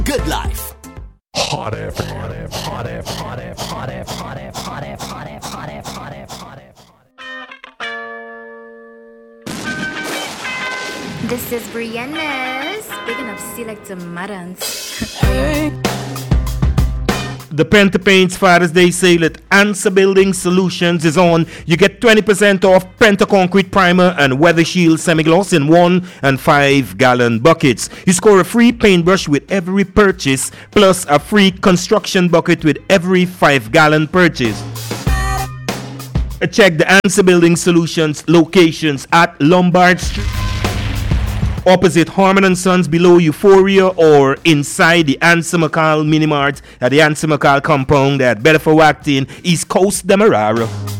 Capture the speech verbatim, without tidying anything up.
Good life. Hot F M, Hot F, Hot F, Hot F, Hot F, Hot F, Hot F, Hot F, Hot F, Hot F, Hot F. This is Brianna's. Picking up Selector Marantz. Hey. The Penta Paints Father's Day sale at Answer Building Solutions is on. You get twenty percent off Penta Concrete Primer and Weather Shield Semi-Gloss in one and five gallon buckets. You score a free paintbrush with every purchase, plus a free construction bucket with every five gallon purchase. Check the Answer Building Solutions locations at Lombard Street, opposite Harman and Sons below Euphoria, or inside the Answer McCall Mini Mart at the Answer McCall compound at Bedford Wacton, East Coast, Demerara.